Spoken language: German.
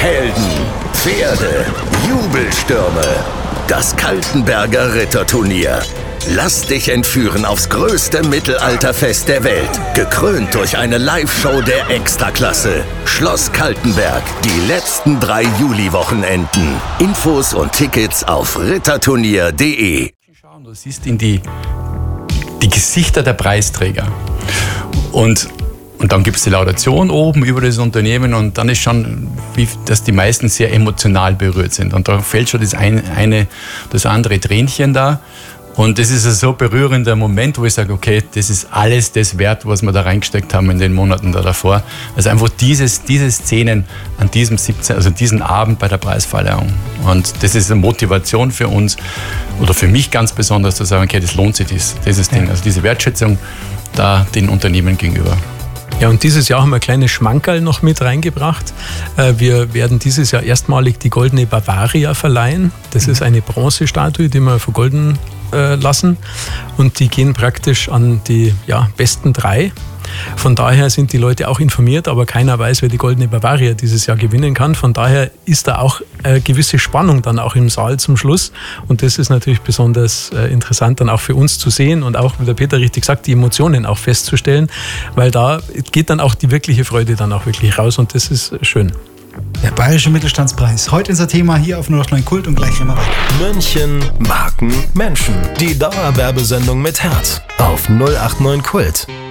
Helden, Pferde, Jubelstürme. Das Kaltenberger Ritterturnier. Lass dich entführen aufs größte Mittelalterfest der Welt. Gekrönt durch eine Live-Show der Extraklasse. Schloss Kaltenberg. Die letzten 3 Juli-Wochenenden. Infos und Tickets auf ritterturnier.de. Du siehst in die Gesichter der Preisträger. Und dann gibt es die Laudation oben über das Unternehmen und dann ist schon, dass die meisten sehr emotional berührt sind. Und da fällt schon das andere Tränchen da. Und das ist ein so berührender Moment, wo ich sage, okay, das ist alles das wert, was wir da reingesteckt haben in den Monaten da davor. Also einfach diese Szenen an diesem diesen Abend bei der Preisverleihung. Und das ist eine Motivation für uns oder für mich ganz besonders zu sagen, okay, das lohnt sich, dieses Ding. Also diese Wertschätzung da den Unternehmen gegenüber. Ja, und dieses Jahr haben wir ein kleines Schmankerl noch mit reingebracht. Wir werden dieses Jahr erstmalig die Goldene Bavaria verleihen. Das ist eine Bronzestatue, die wir vergolden lassen. Und die gehen praktisch an die besten 3. Von daher sind die Leute auch informiert, aber keiner weiß, wer die Goldene Bavaria dieses Jahr gewinnen kann. Von daher ist da auch gewisse Spannung dann auch im Saal zum Schluss. Und das ist natürlich besonders interessant dann auch für uns zu sehen und auch, wie der Peter richtig sagt, die Emotionen auch festzustellen, weil da geht dann auch die wirkliche Freude dann auch wirklich raus und das ist schön. Der Bayerische Mittelstandspreis. Heute unser Thema hier auf 089 Kult und gleich immer weiter. München, Marken, Menschen. Die Dauerwerbesendung mit Herz auf 089 Kult.